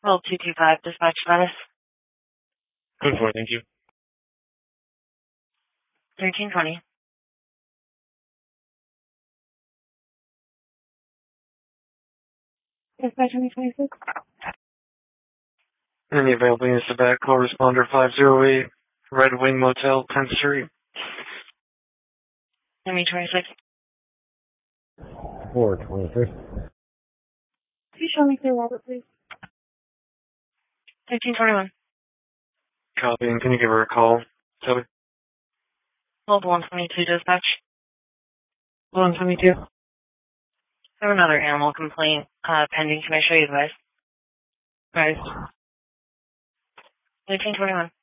Well, 225 dispatch status. Good for it, thank you. 1320. Dispatch 2026. Any available units to back, call responder 508, Red Wing Motel, 10th Street. ME 26. 423. Can you show me through Robert, please? 1321. Copy, and can you give her a call? Toby? Hold 122 dispatch. 122. I have another animal complaint pending. Can I show you the device? Nice. 1321.